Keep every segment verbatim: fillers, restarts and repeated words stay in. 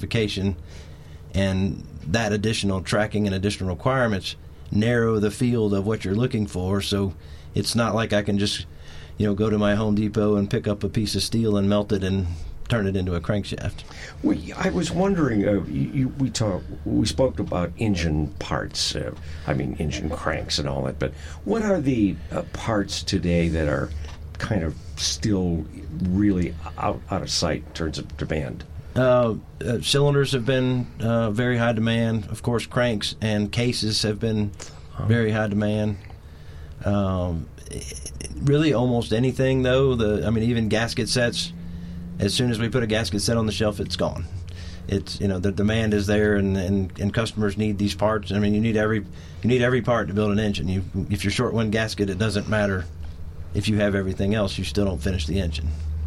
specification, and that additional tracking and additional requirements narrow the field of what you're looking for. So it's not like I can just, you know, go to my Home Depot and pick up a piece of steel and melt it and turn it into a crankshaft. We, I was wondering, uh, you, you, we talk, we spoke about engine parts, uh, I mean engine cranks and all that, but what are the uh, parts today that are kind of still really out, out of sight in terms of demand? Uh, uh, cylinders have been uh, very high demand. Of course, cranks and cases have been oh. very high demand. Um, really almost anything, though. The I mean, even gasket sets, as soon as we put a gasket set on the shelf, it's gone. It's, you know, the demand is there, and, and, and customers need these parts. I mean, you need every you need every part to build an engine. You, if you're short one gasket, it doesn't matter if you have everything else. You still don't finish the engine.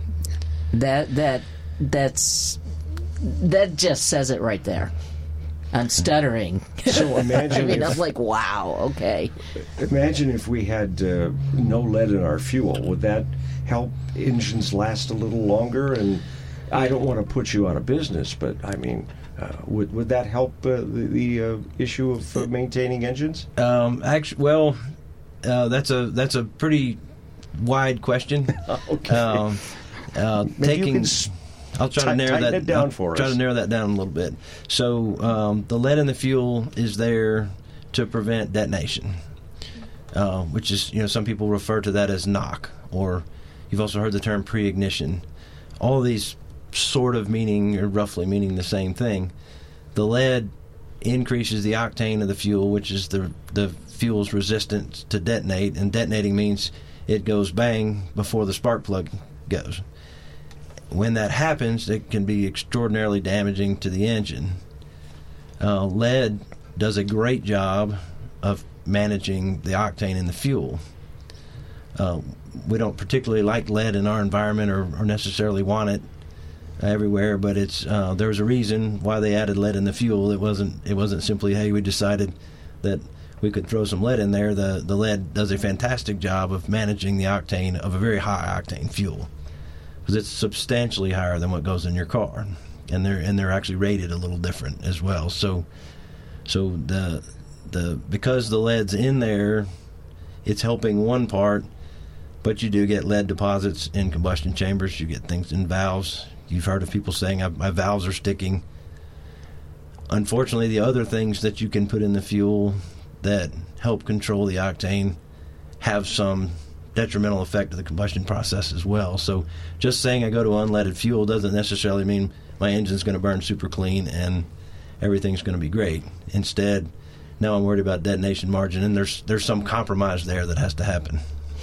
That that that's that just says it right there. I'm stuttering. So imagine. I mean, if, I'm like, wow. Okay. Imagine if we had uh, no lead in our fuel. Would that help engines last a little longer? And I don't want to put you out of business, but I mean, uh, would would that help uh, the, the uh, issue of uh, maintaining engines? Um, actually, well, uh, that's a that's a pretty wide question. Okay. Um, uh, Maybe taking, you can s- I'll try t- to narrow tighten that it down I'll for try us. to narrow that down a little bit. So um, the lead in the fuel is there to prevent detonation, uh, which is, you know, some people refer to that as knock, or you've also heard the term pre-ignition. All of these sort of meaning, or roughly meaning the same thing. The lead increases the octane of the fuel, which is the the fuel's resistance to detonate, and detonating means it goes bang before the spark plug goes. When that happens, it can be extraordinarily damaging to the engine. Uh, lead does a great job of managing the octane in the fuel. Uh, we don't particularly like lead in our environment, or, or necessarily want it everywhere, but it's uh, there's a reason why they added lead in the fuel. It wasn't it wasn't simply, hey, we decided that we could throw some lead in there. The the lead does a fantastic job of managing the octane of a very high octane fuel, because it's substantially higher than what goes in your car, and they're and they're actually rated a little different as well. So so the the because the lead's in there, it's helping one part, but you do get lead deposits in combustion chambers. You get things in valves. You've heard of people saying, my valves are sticking. Unfortunately, the other things that you can put in the fuel that help control the octane have some detrimental effect to the combustion process as well. So just saying I go to unleaded fuel doesn't necessarily mean my engine's going to burn super clean and everything's going to be great. Instead, now I'm worried about detonation margin, and there's there's some compromise there that has to happen.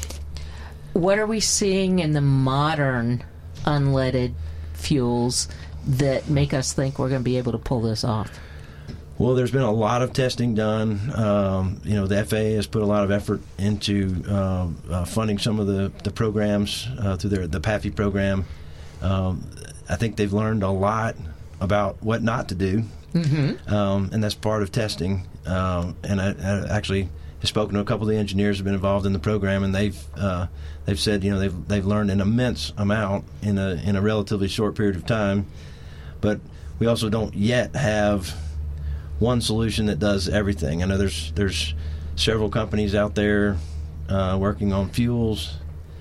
What are we seeing in the modern unleaded fuels that make us think we're going to be able to pull this off? Well, there's been a lot of testing done. Um, you know, the F A A has put a lot of effort into uh, uh, funding some of the, the programs uh, through their the P A F I program. Um, I think they've learned a lot about what not to do, mm-hmm. um, and that's part of testing. Um, and I, I actually have spoken to a couple of the engineers who have been involved in the program, and they've uh, they've said, you know, they've they've learned an immense amount in a in a relatively short period of time. But we also don't yet have one solution that does everything. I know there's there's several companies out there uh, working on fuels.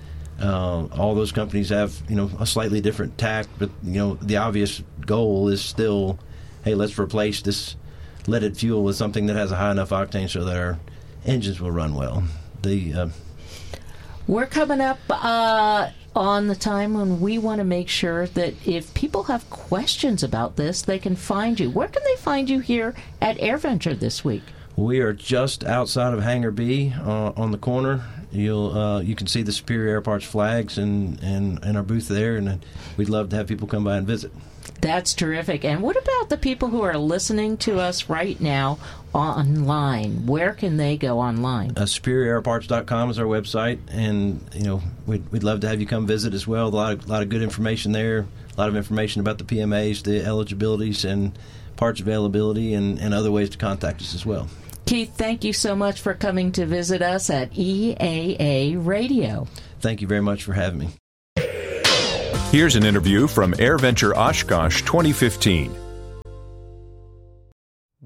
Uh, all those companies have, you know, a slightly different tack, but, you know, the obvious goal is still, hey, let's replace this leaded fuel with something that has a high enough octane so that our engines will run well. The uh, We're coming up uh, on the time when we want to make sure that if people have questions about this, they can find you. Where can they find you here at AirVenture this week? We are just outside of Hangar B uh, on the corner. You'll uh, you can see the Superior Air Parts flags and, and, and our booth there, and we'd love to have people come by and visit. That's terrific. And what about the people who are listening to us right now online? Where can they go online? Uh, superior air parts dot com is our website, and you know we'd, we'd love to have you come visit as well. A lot of, a lot of good information there, a lot of information about the P M As, the eligibilities, and parts availability, and, and other ways to contact us as well. Keith, thank you so much for coming to visit us at E A A Radio. Thank you very much for having me. Here's an interview from AirVenture Oshkosh twenty fifteen.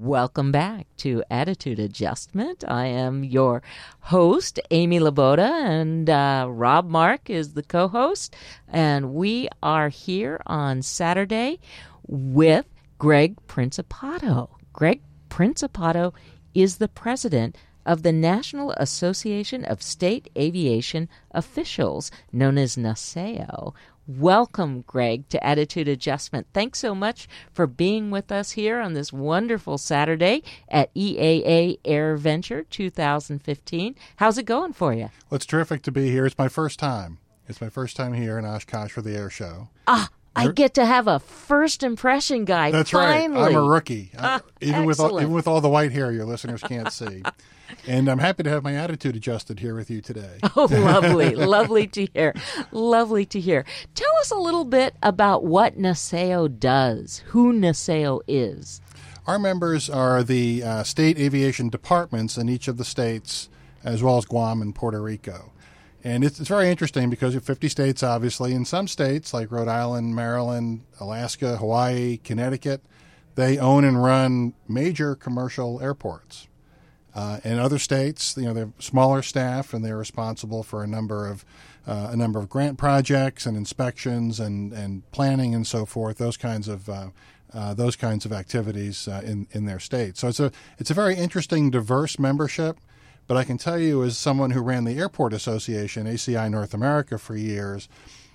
Welcome back to Attitude Adjustment. I am your host, Amy Laboda, and uh, Rob Mark is the co-host. And we are here on Saturday with Greg Principato. Greg Principato is the president of the National Association of State Aviation Officials, known as NASAO. Welcome, Greg, to Attitude Adjustment. Thanks so much for being with us here on this wonderful Saturday at E A A AirVenture two thousand fifteen. How's it going for you? Well, it's terrific to be here. It's my first time. It's my first time here in Oshkosh for the air show. Ah, I get to have a first impression guy. That's finally. right. I'm a rookie. Ah, even with all, excellent. even with all the white hair your listeners can't see. And I'm happy to have my attitude adjusted here with you today. Oh, lovely. Lovely to hear. Lovely to hear. Tell us a little bit about what NASAO does, who NASAO is. Our members are the uh, state aviation departments in each of the states, as well as Guam and Puerto Rico. And it's, it's very interesting because you have fifty states, obviously. In some states, like Rhode Island, Maryland, Alaska, Hawaii, Connecticut, they own and run major commercial airports. Uh, in other states, you know, they have smaller staff, and they're responsible for a number of uh, a number of grant projects and inspections and, and planning and so forth. Those kinds of uh, uh, those kinds of activities uh, in in their state. So it's a it's a very interesting, diverse membership. But I can tell you, as someone who ran the Airport Association, A C I North America, for years,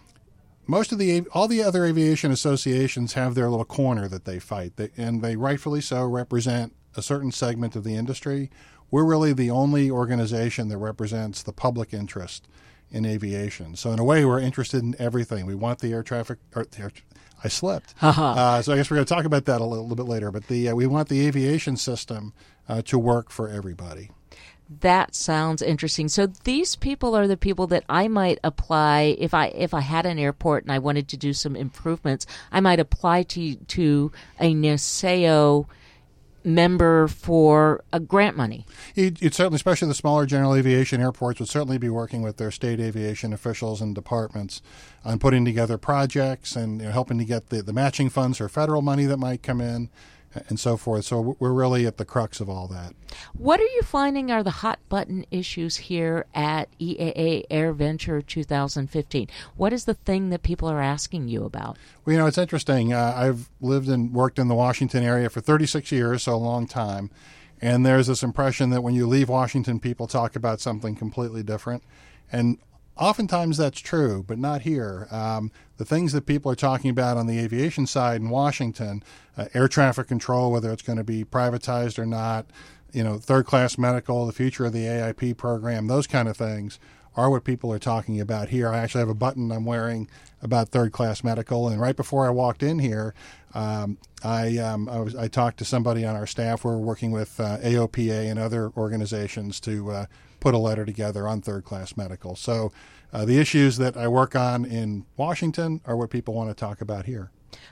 most of the all the other aviation associations have their little corner that they fight, they, and they rightfully so represent a certain segment of the industry. We're really the only organization that represents the public interest in aviation. So in a way, we're interested in everything. We want the air traffic. Or, air, I slipped. uh, so I guess we're going to talk about that a little, little bit later. But the uh, we want the aviation system uh, to work for everybody. That sounds interesting. So these people are the people that I might apply if I if I had an airport and I wanted to do some improvements. I might apply to to a NASAO member for a grant money. You'd, you'd certainly, especially the smaller general aviation airports, would certainly be working with their state aviation officials and departments on putting together projects and, you know, helping to get the, the matching funds or federal money that might come in and so forth. So we're really at the crux of all that. What are you finding are the hot button issues here at E A A AirVenture two thousand fifteen? What is the thing that people are asking you about? Well, you know, it's interesting. Uh, I've lived and worked in the Washington area for thirty-six years, so a long time. And there's this impression that when you leave Washington, people talk about something completely different. And oftentimes that's true, but not here. Um, the things that people are talking about on the aviation side in Washington, uh, air traffic control, whether it's going to be privatized or not, you know, third-class medical, the future of the A I P program, those kind of things are what people are talking about here. I actually have a button I'm wearing about third-class medical, and right before I walked in here, um, I, um, I, was, I talked to somebody on our staff. We're working with uh, A O P A and other organizations to uh, put a letter together on third-class medical. So uh, the issues that I work on in Washington are what people want to talk about here.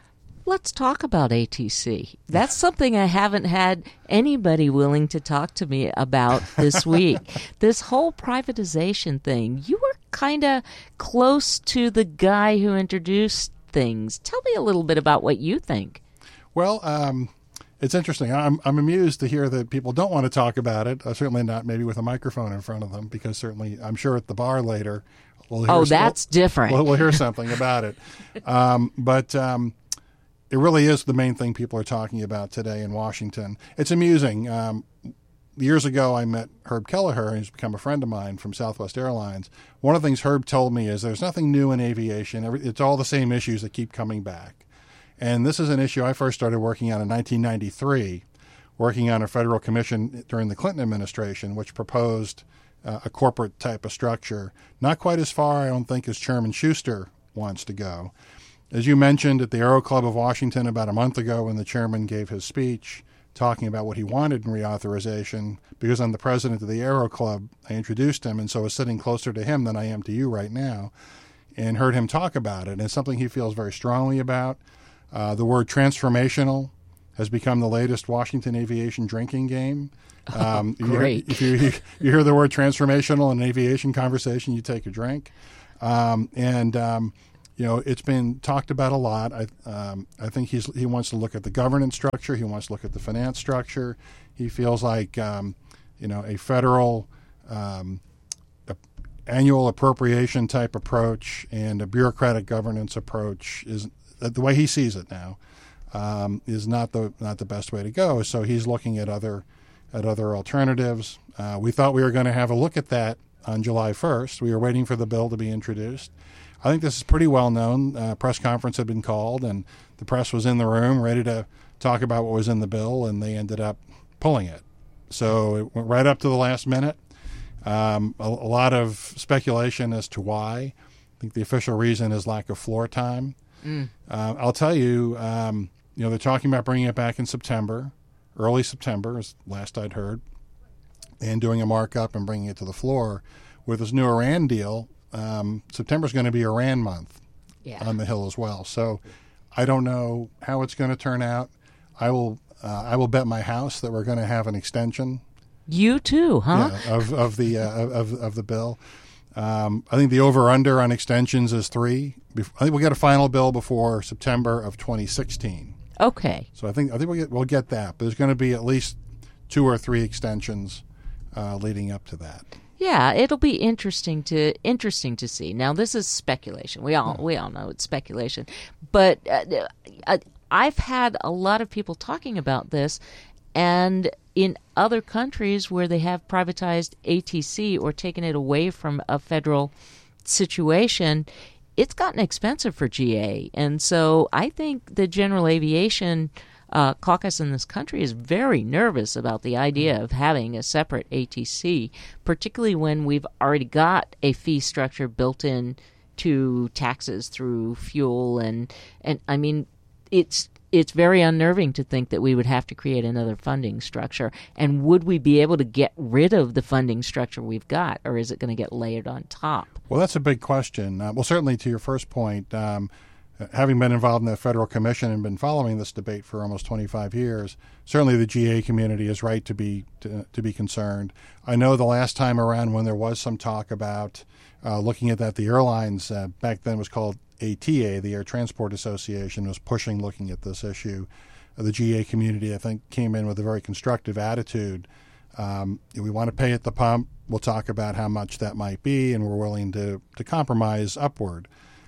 Let's talk about A T C. That's something I haven't had anybody willing to talk to me about this week. This whole privatization thing, you were kind of close to the guy who introduced things. Tell me a little bit about what you think. Well, um, it's interesting. I'm, I'm amused to hear that people don't want to talk about it, uh, certainly not maybe with a microphone in front of them, because certainly I'm sure at the bar later we'll hear Oh, that's we'll, different. We'll, we'll hear something about it. Um, but... Um, It really is the main thing people are talking about today in Washington. It's amusing. Um, years ago, I met Herb Kelleher, who's become a friend of mine from Southwest Airlines. One of the things Herb told me is there's nothing new in aviation. It's all the same issues that keep coming back. And this is an issue I first started working on in nineteen ninety-three, working on a federal commission during the Clinton administration, which proposed uh, a corporate type of structure. Not quite as far, I don't think, as Chairman Schuster wants to go. As you mentioned at the Aero Club of Washington about a month ago when the chairman gave his speech talking about what he wanted in reauthorization, because I'm the president of the Aero Club, I introduced him, and so I was sitting closer to him than I am to you right now, and heard him talk about it. And it's something he feels very strongly about. Uh, the word transformational has become the latest Washington aviation drinking game. Um, oh, great. You, if you, you, you hear the word transformational in an aviation conversation, you take a drink. Um, and... Um, you know, it's been talked about a lot. I, um, I think he's he wants to look at the governance structure. He wants to look at the finance structure. He feels like, um, you know, a federal um, a annual appropriation type approach and a bureaucratic governance approach is the way he sees it now. Um, is not the not the best way to go. So he's looking at other at other alternatives. Uh, we thought we were going to have a look at that on July first. We were waiting for the bill to be introduced. I think this is pretty well known. Uh, press conference had been called, and the press was in the room ready to talk about what was in the bill, and they ended up pulling it. So it went right up to the last minute. Um, a, a lot of speculation as to why. I think the official reason is lack of floor time. Mm. Uh, I'll tell you, um, you know, they're talking about bringing it back in September, early September, is last I'd heard, and doing a markup and bringing it to the floor. With this new Iran deal, um, September is going to be Iran month yeah. on the Hill as well. So I don't know how it's going to turn out. I will uh, I will bet my house that we're going to have an extension. You too, huh? Yeah, of of the uh, of of the bill. Um, I think the over-under on extensions is three. I think we'll get a final bill before September of twenty sixteen. Okay. So I think I think we'll get, we'll get that. But there's going to be at least two or three extensions uh, leading up to that. Yeah, it'll be interesting to interesting to see. Now, this is speculation. We all yeah. we all know it's speculation, but uh, I've had a lot of people talking about this, and in other countries where they have privatized A T C or taken it away from a federal situation, it's gotten expensive for G A. And so I think the general aviation uh, caucus in this country is very nervous about the idea of having a separate A T C, particularly when we've already got a fee structure built in to taxes through fuel. And, and I mean, it's It's very unnerving to think that we would have to create another funding structure. And would we be able to get rid of the funding structure we've got, or is it going to get layered on top? Well, that's a big question. Uh, well, certainly to your first point, um, having been involved in the Federal Commission and been following this debate for almost twenty-five years, certainly the G A community is right to be to, to be concerned. I know the last time around when there was some talk about uh, looking at that, the airlines, uh, back then was called A T A, the Air Transport Association, was pushing looking at this issue. Uh, the G A community, I think, came in with a very constructive attitude. Um, we want to pay at the pump. We'll talk about how much that might be, and we're willing to, to compromise upward.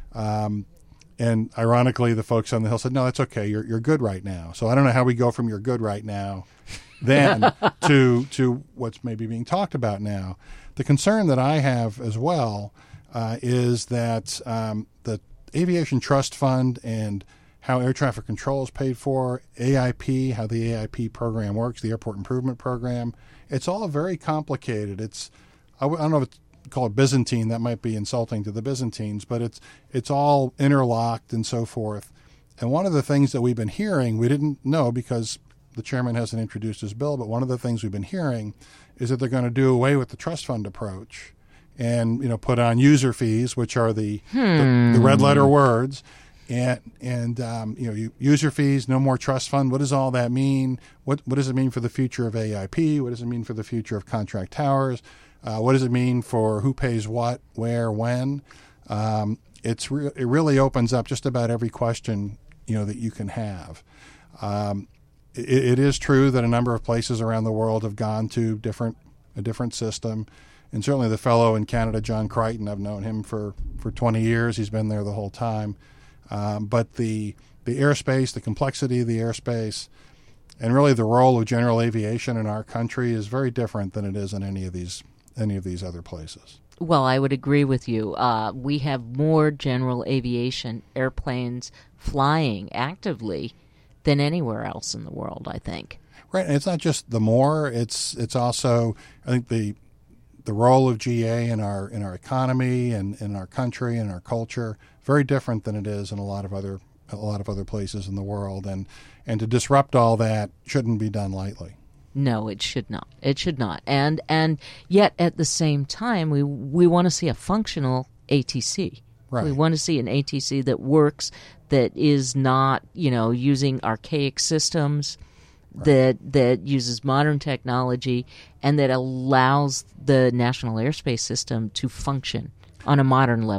Um, and ironically, the folks on the Hill said, no, that's okay. You're you're good right now. So I don't know how we go from you're good right now then to to what's maybe being talked about now. The concern that I have as well uh, is that um, the Aviation Trust Fund and how air traffic control is paid for, A I P, how the A I P program works, the Airport Improvement Program, it's all very complicated. It's I, w- I don't know if it's called Byzantine. That might be insulting to the Byzantines, but it's it's all interlocked and so forth. And one of the things that we've been hearing, we didn't know because the chairman hasn't introduced his bill, but one of the things we've been hearing is that they're going to do away with the trust fund approach and, you know, put on user fees, which are the hmm. the, the red letter words, and and um, you know, user fees, no more trust fund. What does all that mean? What what does it mean for the future of A I P? What does it mean for the future of contract towers? Uh, what does it mean for who pays what, where, when? Um, it's re- it really opens up just about every question, you know, that you can have. Um, it, it is true that a number of places around the world have gone to different a different system. And certainly the fellow in Canada, John Crichton, I've known him for, for twenty years. He's been there the whole time. Um, but the the airspace, the complexity of the airspace, and really the role of general aviation in our country is very different than it is in any of these any of these other places. Well, I would agree with you. Uh, we have more general aviation airplanes flying actively than anywhere else in the world, I think. Right, and it's not just the more. It's it's also, I think, the the role of G A in our in our economy and in our country and our culture very different than it is in a lot of other a lot of other places in the world, and and to disrupt all that shouldn't be done lightly. No, it should not. It should not. And and yet at the same time, we we want to see a functional A T C. Right. We want to see an A T C that works, that is not, you know, using archaic systems. Right. that that uses modern technology and that allows the national airspace system to function on a modern level.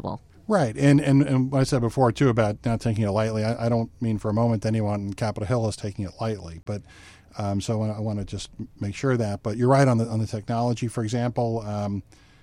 Right, and, and and what I said before too about not taking it lightly. I, I don't mean for a moment anyone in Capitol Hill is taking it lightly, but um, so I want to just make sure of that. But you're right on the on the technology. For example, um,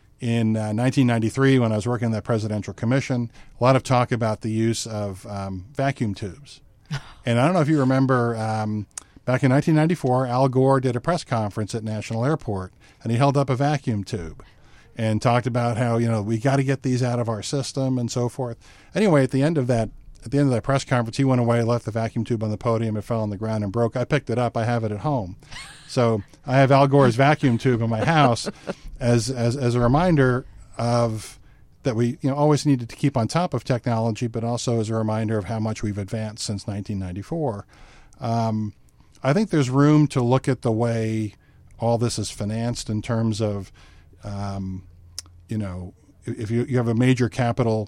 in uh, nineteen ninety-three, when I was working on that presidential commission, a lot of talk about the use of um, vacuum tubes. And I don't know if you remember, um, back in nineteen ninety-four, Al Gore did a press conference at National Airport, and he held up a vacuum tube and talked about how, you know, we got to get these out of our system and so forth. Anyway, at the end of that, at the end of that press conference, he went away, left the vacuum tube on the podium, it fell on the ground and broke. I picked it up. I have it at home. So I have Al Gore's vacuum tube in my house as, as, as a reminder of that we, you know, always needed to keep on top of technology, but also as a reminder of how much we've advanced since nineteen ninety-four. Um, I think there's room to look at the way all this is financed in terms of, um, you know, if you, you have a major capital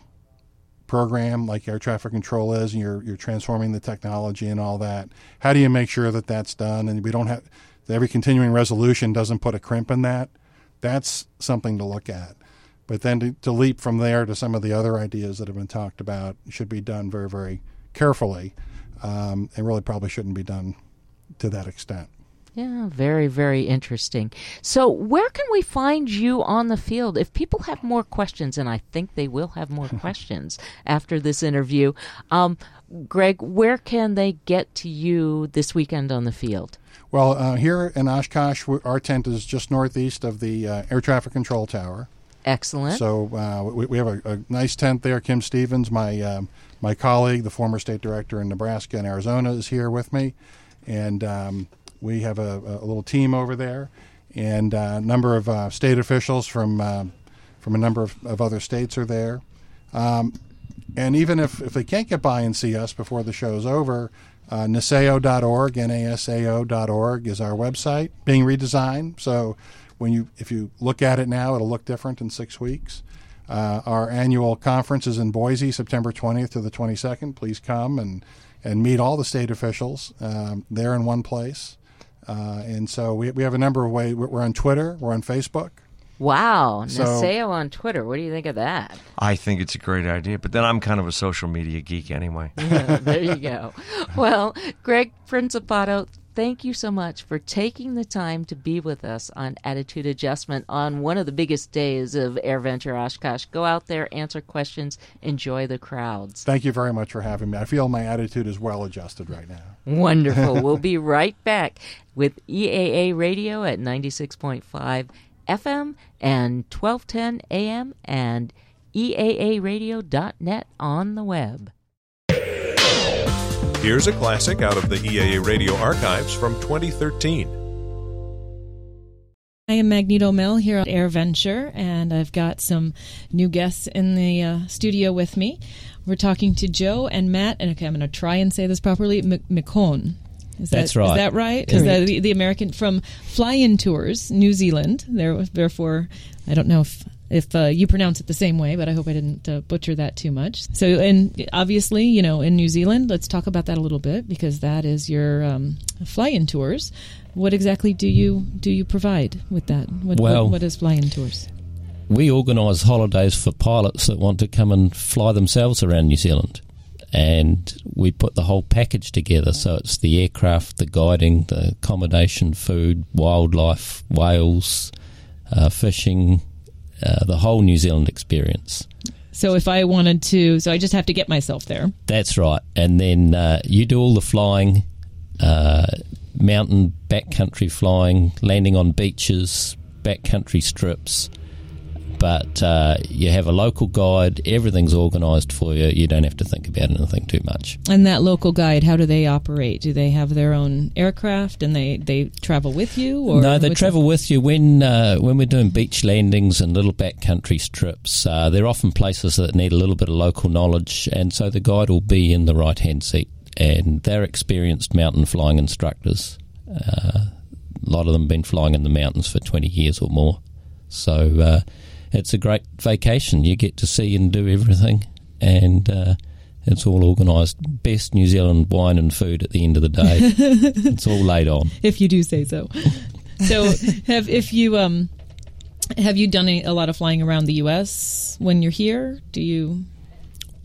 program like air traffic control is, and you're you're transforming the technology and all that, how do you make sure that that's done and we don't have that every continuing resolution doesn't put a crimp in that? That's something to look at. But then to, to leap from there to some of the other ideas that have been talked about should be done very, very carefully, um, and really probably shouldn't be done to that extent. Yeah, very, very interesting. So where can we find you on the field? If people have more questions, and I think they will have more questions after this interview, um, Greg, where can they get to you this weekend on the field? Well, uh, here in Oshkosh, our tent is just northeast of the uh, air traffic control tower. Excellent. So uh, we, we have a, a nice tent there. Kim Stevens, my um, my colleague, the former state director in Nebraska and Arizona, is here with me, and um, we have a, a little team over there, and uh, a number of uh, state officials from uh, from a number of, of other states are there. Um, and even if, if they can't get by and see us before the show's over, uh, nasao dot org, N A S A O dot org is our website, being redesigned. So when you if you look at it now, it'll look different in six weeks. Uh, our annual conference is in Boise, September twentieth to the twenty-second. Please come and, and meet all the state officials um, there in one place. Uh, and so we we have a number of ways. We're on Twitter. We're on Facebook. Wow. So, Nasao on Twitter. What do you think of that? I think it's a great idea, but then I'm kind of a social media geek anyway. There you go. Well, Greg Principato, thank you so much for taking the time to be with us on Attitude Adjustment on one of the biggest days of AirVenture Oshkosh. Go out there, answer questions, enjoy the crowds. Thank you very much for having me. I feel my attitude is well adjusted right now. Wonderful. We'll be right back with E A A Radio at ninety-six point five F M and twelve ten A M and E A A radio dot net on the web. Here's a classic out of the E A A Radio archives from twenty thirteen. I am Magneto Mill here at AirVenture, and I've got some new guests in the uh, studio with me. We're talking to Joe and Matt, and okay, I'm going to try and say this properly, M- McCone. Is That's that, right. Is that right? Is that the, the American from Fly-In Tours, New Zealand? There, therefore, I don't know if if uh, you pronounce it the same way, but I hope I didn't uh, butcher that too much. So, and obviously, you know, in New Zealand, let's talk about that a little bit, because that is your um, Fly-In Tours. What exactly do you do you provide with that? What, well, what, what is Fly-In Tours? We organise holidays for pilots that want to come and fly themselves around New Zealand. And we put the whole package together, so it's the aircraft, the guiding, the accommodation, food, wildlife, whales, uh, fishing, uh, the whole New Zealand experience. So if I wanted to, so I just have to get myself there. That's right. And then uh, you do all the flying, uh, mountain, backcountry flying, landing on beaches, backcountry strips. But uh, you have a local guide, everything's organised for you, you don't have to think about anything too much. And that local guide, how do they operate? Do they have their own aircraft and they, they travel with you? Or no, they travel with you. When uh, when we're doing beach landings and little backcountry strips, uh, they're often places that need a little bit of local knowledge, and so the guide will be in the right-hand seat. And they're experienced mountain flying instructors. Uh, a lot of them have been flying in the mountains for twenty years or more. So... Uh, It's a great vacation. You get to see and do everything, and uh, it's all organised. Best New Zealand wine and food at the end of the day. It's all laid on. If you do say so. So, have if you um, have you done a, a lot of flying around the U S when you're here? Do you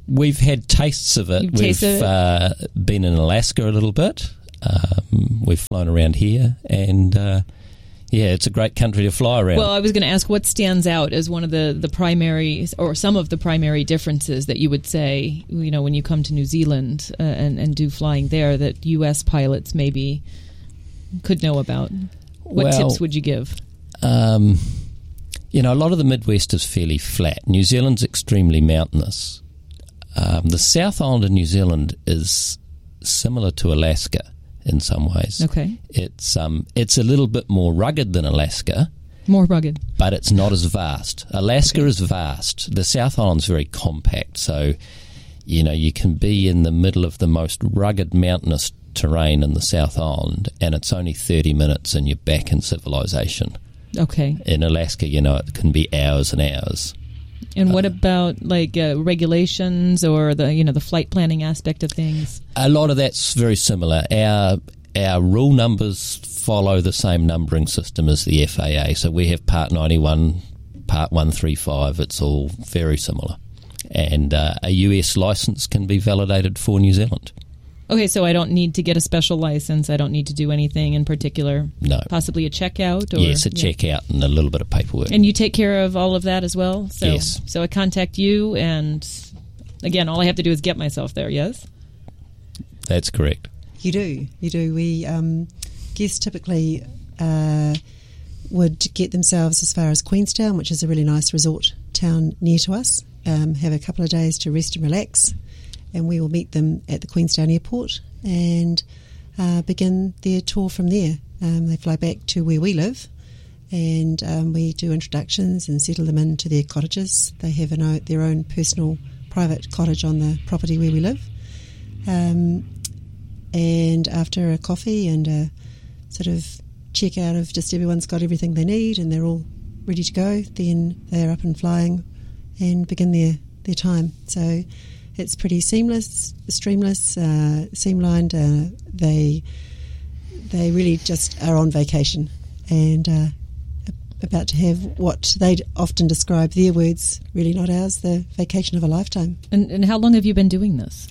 we've had tastes of it. You've We've tasted it? Uh, been in Alaska a little bit. Um, we've flown around here, and uh, yeah, it's a great country to fly around. Well, I was going to ask what stands out as one of the, the primary, or some of the primary differences that you would say, you know, when you come to New Zealand uh, and, and do flying there that U S pilots maybe could know about. What Well, tips would you give? Um, you know, a lot of the Midwest is fairly flat. New Zealand's extremely mountainous. Um, the South Island of New Zealand is similar to Alaska in some ways. Okay. It's um, it's a little bit more rugged than Alaska, More rugged. but it's not as vast. Alaska Okay. is vast. The South Island's very compact, so you know you can be in the middle of the most rugged mountainous terrain in the South Island, and it's only thirty minutes, and you're back in civilization. Okay. In Alaska, you know, it can be hours and hours. And what about like uh, regulations or the you know the flight planning aspect of things? A lot of that's very similar. Our our rule numbers follow the same numbering system as the F A A. So we have Part ninety-one, Part one thirty-five. It's all very similar. And uh, a U S license can be validated for New Zealand. Okay, so I don't need to get a special license. I don't need to do anything in particular. No. Possibly a checkout. Or, Yes, a yeah. checkout and a little bit of paperwork. And you take care of all of that as well? So, Yes. So I contact you, and again, all I have to do is get myself there, yes? That's correct. You do, you do. We um, guests typically uh, would get themselves as far as Queenstown, which is a really nice resort town near to us, um, have a couple of days to rest and relax, and we will meet them at the Queenstown airport and uh, begin their tour from there. Um, they fly back to where we live, and um, we do introductions and settle them into their cottages. They have an, o- their own personal private cottage on the property where we live. Um, and after a coffee and a sort of check out of just everyone's got everything they need and they're all ready to go, then they're up and flying and begin their, their time. So it's pretty seamless, streamless, uh, streamlined. Uh, they they really just are on vacation and uh, about to have what they'd often describe, their words, really not ours, the vacation of a lifetime. And, and how long have you been doing this?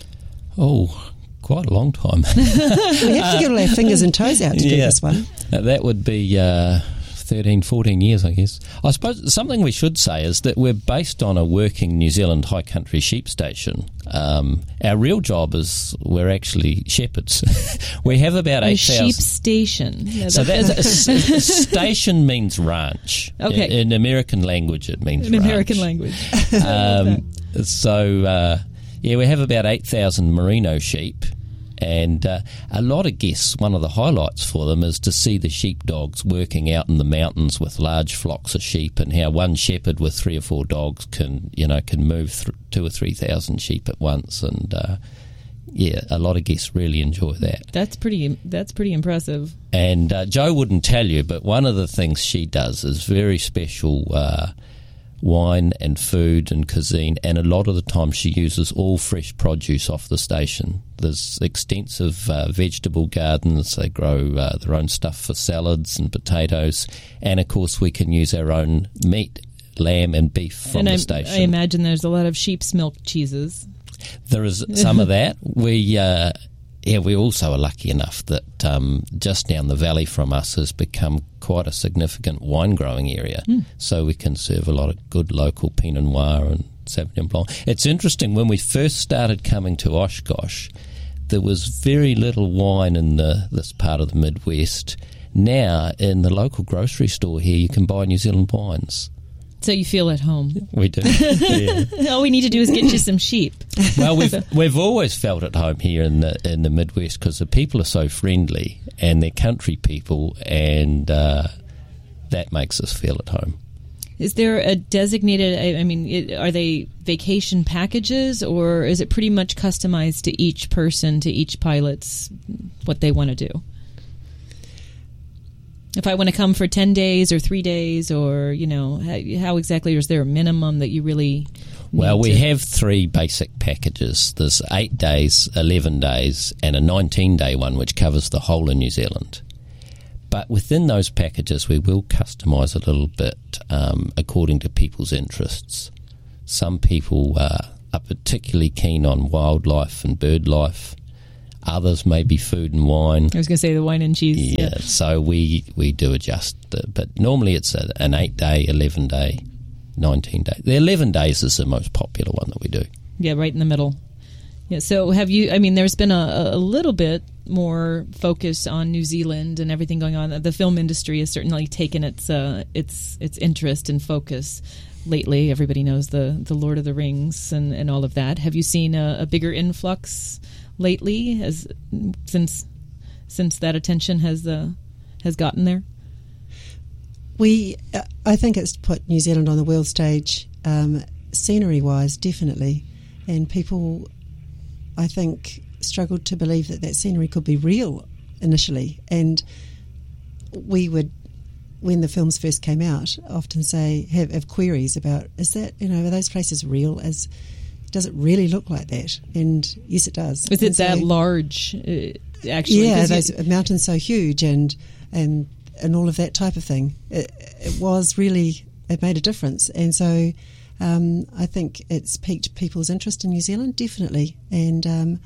Oh, quite a long time. We have to get all our fingers and toes out to do Yeah. this one. Uh, that would be uh, thirteen, fourteen years, I guess. I suppose something we should say is that we're based on a working New Zealand high country sheep station. Um, our real job is we're actually shepherds. We have about A eight sheep thousand. station. Yeah, So that- that, a, s- a station means ranch. Okay. In, in American language, it means in ranch. American language. Um, so, uh, yeah, we have about eight thousand merino sheep, and uh, a lot of guests, one of the highlights for them is to see the sheepdogs working out in the mountains with large flocks of sheep, and how one shepherd with three or four dogs can, you know, can move th- two or three thousand sheep at once, and uh, yeah, a lot of guests really enjoy that. That's pretty. That's pretty impressive. And uh, Jo wouldn't tell you, but one of the things she does is very special uh, wine and food and cuisine, and a lot of the time she uses all fresh produce off the station. There's extensive uh, vegetable gardens. They grow uh, their own stuff for salads and potatoes, and of course we can use our own meat, lamb and beef from and the I, station. I imagine there's a lot of sheep's milk cheeses. There is some of that. We, uh, yeah, we also are lucky enough that um, just down the valley from us has become quite a significant wine growing area. Mm. So we can serve a lot of good local Pinot Noir and Sauvignon Blanc. It's interesting, when we first started coming to Oshkosh, there was very little wine in the, this part of the Midwest. Now, in the local grocery store here, you can buy New Zealand wines. So you feel at home. We do. Yeah. All we need to do is get you some sheep. Well, we've we've always felt at home here in the in the Midwest because the people are so friendly and they're country people, and uh, that makes us feel at home. Is there a designated, I, I mean, it, are they vacation packages, or is it pretty much customized to each person, to each pilot's, what they want to do? If I want to come for ten days or three days, or, you know, how, how exactly, or is there a minimum that you really Well, need we to- have three basic packages. There's eight days, eleven days, and a nineteen-day one, which covers the whole of New Zealand. But within those packages, we will customise a little bit um, according to people's interests. Some people uh, are particularly keen on wildlife and bird life. Others may be food and wine. I was going to say the wine and cheese. Yeah, yeah. So we, we do adjust. The, but normally it's a, an eight-day, eleven-day, nineteen-day. The eleven days is the most popular one that we do. Yeah, right in the middle. Yeah. So have you, I mean, there's been a, a little bit more focus on New Zealand and everything going on. The film industry has certainly taken its uh, its its interest and focus lately. Everybody knows the, the Lord of the Rings and, and all of that. Have you seen a, a bigger influx lately as since since that attention has uh, has gotten there? We, uh, I think it's put New Zealand on the world stage, um, scenery-wise, definitely, and people, I think, struggled to believe that that scenery could be real initially. And we would, when the films first came out, often say have, have queries about, is that, you know, are those places real? As does it really look like that? And yes, it does. Is it and that so, large? Uh, actually, yeah, 'cause those you, mountains so huge and and and all of that type of thing. It, it was really, it made a difference, and so. Um, I think it's piqued people's interest in New Zealand, definitely. And um,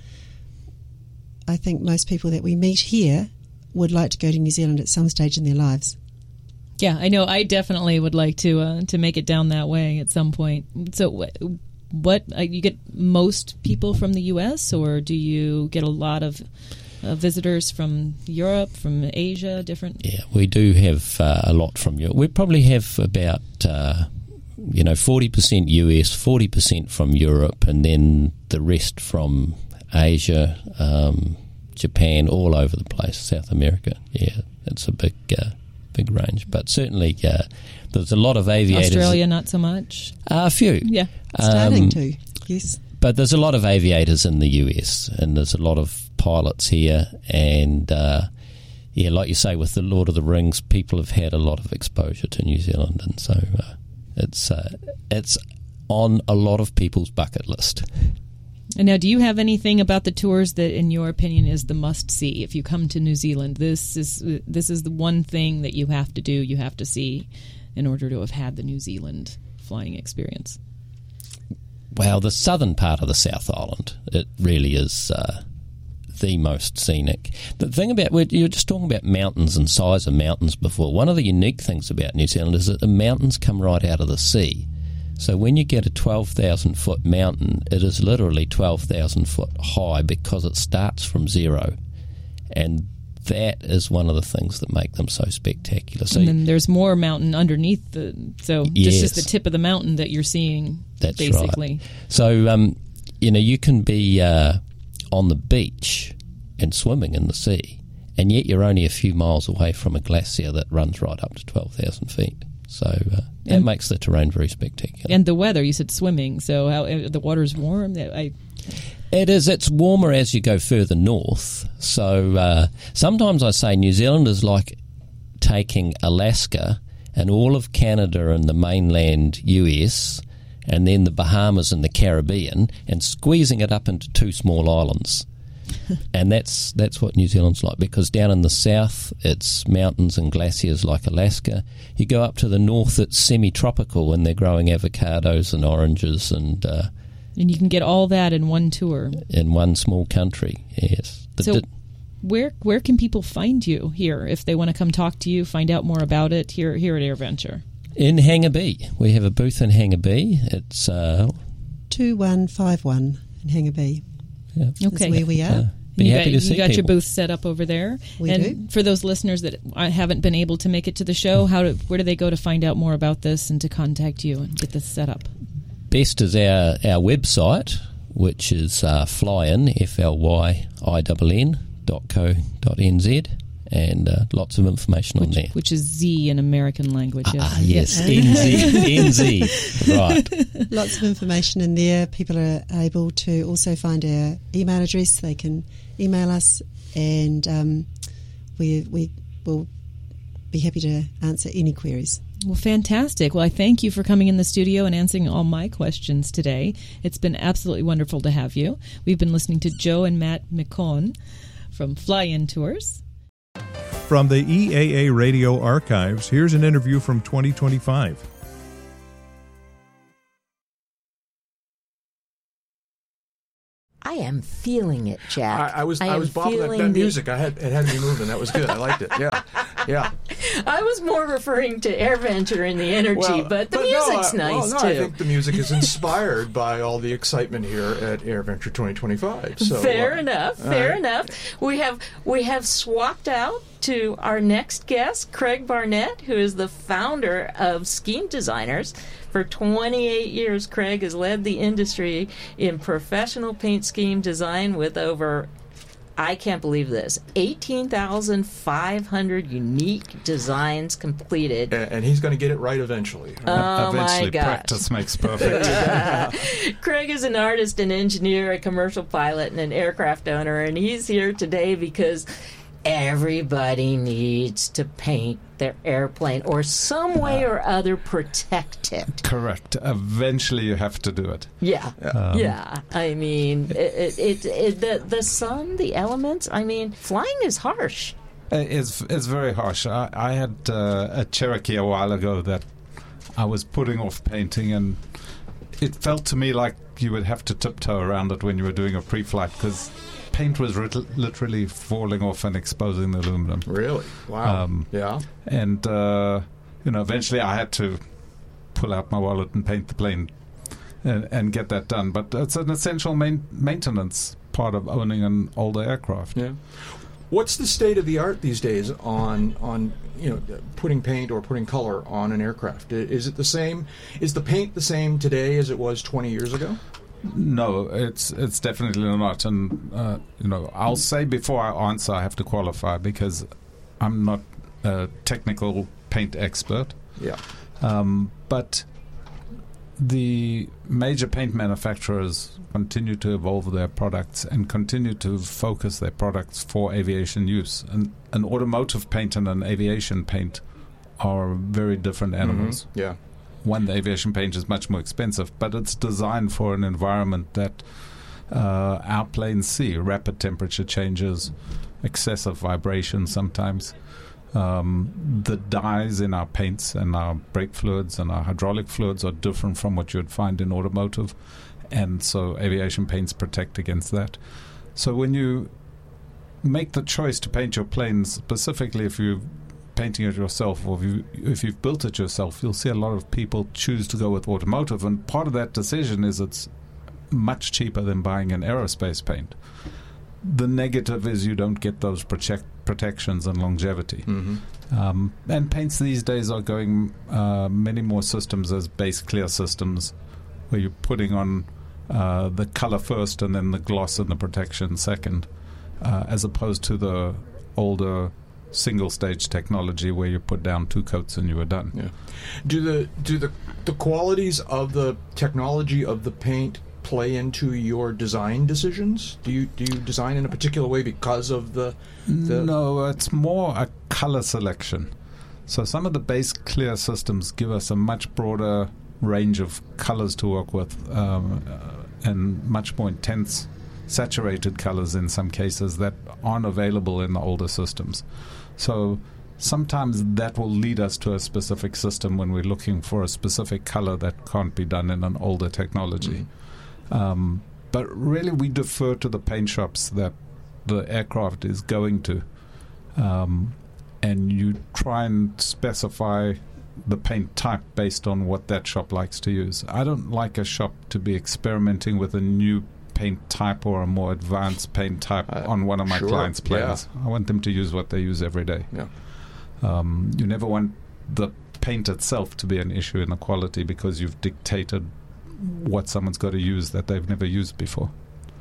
I think most people that we meet here would like to go to New Zealand at some stage in their lives. Yeah, I know. I definitely would like to uh, to make it down that way at some point. So, what uh, you get most people from the U S, or do you get a lot of uh, visitors from Europe, from Asia, different? Yeah, we do have uh, a lot from Europe. We probably have about. Uh, You know, forty percent U S, forty percent from Europe, and then the rest from Asia, um, Japan, all over the place, South America. Yeah, it's a big, uh, big range. But certainly, uh, there's a lot of aviators. Australia, not so much. Uh, a few, yeah, starting um, to, yes. But there's a lot of aviators in the U S, and there's a lot of pilots here, and uh, yeah, like you say, with the Lord of the Rings, people have had a lot of exposure to New Zealand, and so. Uh, It's uh, it's on a lot of people's bucket list. And now, do you have anything about the tours that, in your opinion, is the must-see if you come to New Zealand? This is this is the one thing that you have to do, you have to see, in order to have had the New Zealand flying experience. Well, the southern part of the South Island, it really is uh, the most scenic. The thing about, you were just talking about mountains and size of mountains before. One of the unique things about New Zealand is that the mountains come right out of the sea. So when you get a twelve thousand foot mountain, it is literally twelve thousand foot high because it starts from zero. And that is one of the things that make them so spectacular. So and then there's more mountain underneath the, so yes, just, just the tip of the mountain that you're seeing, that's basically. Right. So, um, you know, you can be uh, on the beach and swimming in the sea, and yet you're only a few miles away from a glacier that runs right up to twelve thousand feet. So uh, that and, makes the terrain very spectacular. And the weather, you said swimming, so how, the water's warm? I, it is. It's warmer as you go further north. So uh, sometimes I say New Zealand is like taking Alaska and all of Canada and the mainland U S and then the Bahamas and the Caribbean and squeezing it up into two small islands. And that's that's what New Zealand's like, because down in the south it's mountains and glaciers like Alaska. You go up to the north, it's semi-tropical, and they're growing avocados and oranges, and uh, and you can get all that in one tour in one small country. Yes. The so di- where where can people find you here if they want to come talk to you, find out more about it here here at AirVenture? In Hangar B, we have a booth in Hangar B. It's uh, two one five one in Hangar B. Yeah. Okay, that's where we are. Uh, Be you happy got, to see you got people. your booth set up over there. We and do. For those listeners that haven't been able to make it to the show, how do, where do they go to find out more about this and to contact you and get this set up? Best is our, our website, which is uh, flyin, F L Y I N N, dot co dot n z, and uh, lots of information which, on there. Which is Z in American language. Ah, yes, N Z, N Z, right. Lots of information in there. People are able to also find our email address. They can email us, and um, we we will be happy to answer any queries. Well, fantastic. Well, I thank you for coming in the studio and answering all my questions today. It's been absolutely wonderful to have you. We've been listening to Joe and Matt McCone from Fly-In Tours. From the E A A Radio Archives, here's an interview from twenty twenty-five. am feeling it, Jack. I, I was I, I, am was bopping that, feeling that the- music. I had it had me moving. That was good. I liked it. Yeah, yeah. I was more referring to AirVenture and the energy, Well, but the no, music's I- nice well, no, too. I think the music is inspired by all the excitement here at AirVenture twenty twenty-five. So, fair uh, enough. all Fair right. enough. We have we have swapped out to our next guest, Craig Barnett, who is the founder of Scheme Designers. For twenty-eight years, Craig has led the industry in professional paint scheme design with over, I can't believe this, eighteen thousand five hundred unique designs completed. And, and he's going to get it right eventually. Oh, my Eventually, gosh. practice makes perfect. Craig is an artist, an engineer, a commercial pilot, and an aircraft owner, and he's here today because everybody needs to paint their airplane or some way or other protect it. Correct. Eventually, you have to do it. Yeah, Um, yeah. I mean, it, it, it, the the sun, the elements. I mean, flying is harsh. It's it's very harsh. I, I had uh, a Cherokee a while ago that I was putting off painting, and it felt to me like you would have to tiptoe around it when you were doing a pre-flight because paint was rit- literally falling off and exposing the aluminum. Really? Wow. Um, yeah. And uh, you know, eventually I had to pull out my wallet and paint the plane and, and get that done. But it's an essential main- maintenance part of owning an older aircraft. Yeah. What's the state of the art these days on on you know putting paint or putting color on an aircraft? I- Is it the same? Is the paint the same today as it was twenty years ago? No, it's it's definitely not. And uh, you know, I'll say before I answer, I have to qualify because I'm not a technical paint expert. Yeah. Um, but the major paint manufacturers continue to evolve their products and continue to focus their products for aviation use. And an automotive paint and an aviation paint are very different animals. Mm-hmm. Yeah. One, the aviation paint is much more expensive, but it's designed for an environment that uh, our planes see: rapid temperature changes, excessive vibration sometimes. Um, the dyes in our paints and our brake fluids and our hydraulic fluids are different from what you'd find in automotive, and so aviation paints protect against that. So when you make the choice to paint your planes, specifically if you're painting it yourself or if, you, if you've built it yourself, you'll see a lot of people choose to go with automotive, and part of that decision is it's much cheaper than buying an aerospace paint. The negative is you don't get those protect, protections and longevity. Mm-hmm. Um, and paints these days are going uh, many more systems as base clear systems, where you're putting on uh, the color first and then the gloss and the protection second, uh, as opposed to the older single stage technology where you put down two coats and you were done. Yeah. Do the do the the qualities of the technology of the paint play into your design decisions? Do you do you design in a particular way because of the, the No, it's more a color selection. So some of the base clear systems give us a much broader range of colors to work with, um, uh, and much more intense saturated colors in some cases that aren't available in the older systems. So sometimes that will lead us to a specific system when we're looking for a specific color that can't be done in an older technology. Mm-hmm. Um, but really we defer to the paint shops that the aircraft is going to, um, and you try and specify the paint type based on what that shop likes to use. I don't like a shop to be experimenting with a new paint type or a more advanced paint type uh, on one of my sure. clients' planes. Yeah. I want them to use what they use every day. Yeah. Um, you never want the paint itself to be an issue in the quality because you've dictated what someone's got to use that they've never used before.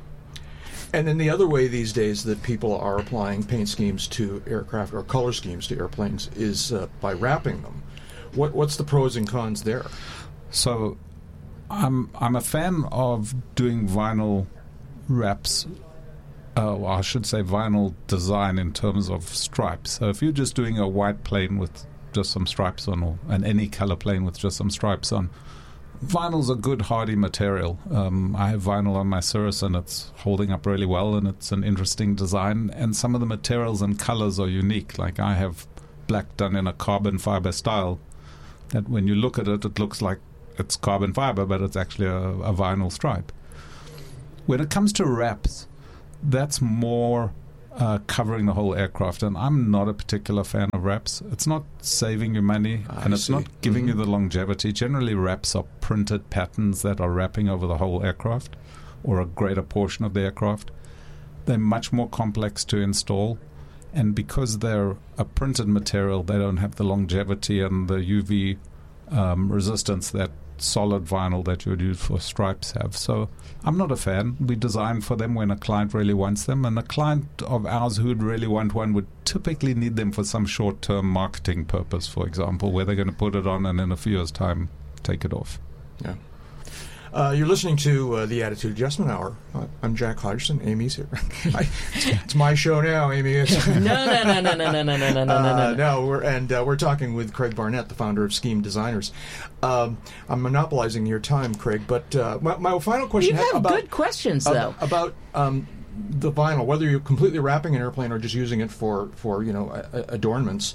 And then the other way these days that people are applying paint schemes to aircraft or color schemes to airplanes is uh, by wrapping them. What what's the pros and cons there? So I'm I'm a fan of doing vinyl wraps, uh, well, I should say vinyl design in terms of stripes. So if you're just doing a white plane with just some stripes on, or an any color plane with just some stripes on, vinyl's a good hardy material. Um, I have vinyl on my Cirrus and it's holding up really well and it's an interesting design, and some of the materials and colors are unique. Like I have black done in a carbon fiber style that when you look at it, it looks like it's carbon fiber, but it's actually a, a vinyl stripe. When it comes to wraps, that's more uh, covering the whole aircraft, and I'm not a particular fan of wraps. It's not saving you money, I and it's see. not giving Mhm. you the longevity. Generally, wraps are printed patterns that are wrapping over the whole aircraft or a greater portion of the aircraft. They're much more complex to install, and because they're a printed material, they don't have the longevity and the U V um, resistance that solid vinyl that you would use for stripes have. So I'm not a fan. We design for them when a client really wants them, and a client of ours who would really want one would typically need them for some short-term marketing purpose, for example, where they're going to put it on and in a few years' time take it off. Yeah. Uh, you're listening to uh, the Attitude Adjustment Hour. Uh, I'm Jack Hodgson. Amy's here. I, it's my show now, Amy. It's no, no, no, no, no, no, no, no, no, no, uh, no. no. We're and uh, we're talking with Craig Barnett, the founder of Scheme Designers. Um, I'm monopolizing your time, Craig. But uh, my, my final question You have about good questions, uh, though. about um, the vinyl, whether you're completely wrapping an airplane or just using it for for you know a, a adornments.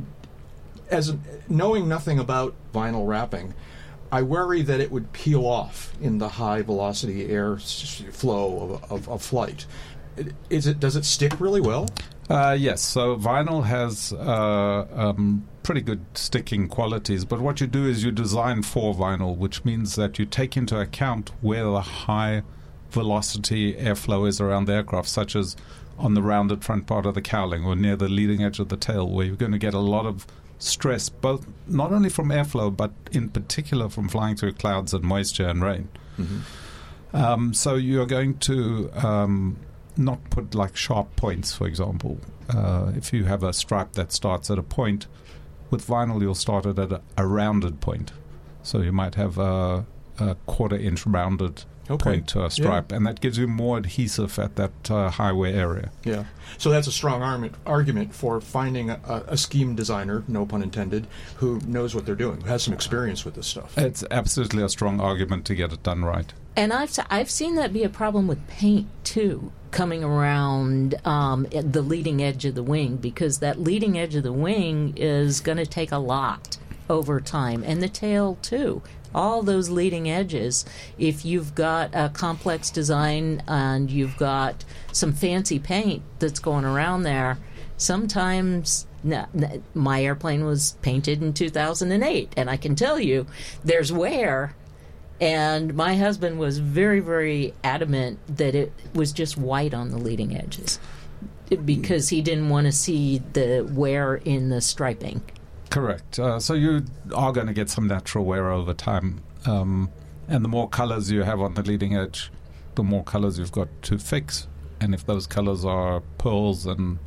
As a, knowing nothing about vinyl wrapping, I worry that it would peel off in the high velocity air s- flow of, of, of flight. Is it? Does it stick really well? Uh, yes, so vinyl has uh, um, pretty good sticking qualities, but what you do is you design for vinyl, which means that you take into account where the high velocity airflow is around the aircraft, such as on the rounded front part of the cowling or near the leading edge of the tail, where you're going to get a lot of stress, both not only from airflow, but in particular from flying through clouds and moisture and rain. Mm-hmm. Um, so you're going to um, not put like sharp points, for example. Uh, if you have a stripe that starts at a point, with vinyl you'll start it at a, a rounded point. So you might have a, a quarter inch rounded Okay. point to a stripe, Yeah. and that gives you more adhesive at that uh, highway area. Yeah. So that's a strong arm- argument for finding a, a scheme designer, no pun intended, who knows what they're doing, who has some experience with this stuff. It's absolutely a strong argument to get it done right. And I've s- I've seen that be a problem with paint too, coming around um, at the leading edge of the wing, because that leading edge of the wing is going to take a lot over time, and the tail too. All those leading edges. If you've got a complex design and you've got some fancy paint that's going around there, sometimes no, n- my airplane was painted in two thousand eight, and I can tell you there's wear. And my husband was very, very adamant that it was just white on the leading edges because he didn't want to see the wear in the striping. Correct. Uh, so you are going to get some natural wear over time. Um, and the more colors you have on the leading edge, the more colors you've got to fix. And if those colors are pearls and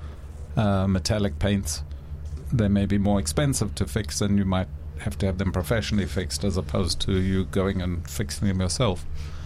uh, metallic paints, they may be more expensive to fix, and you might have to have them professionally fixed as opposed to you going and fixing them yourself.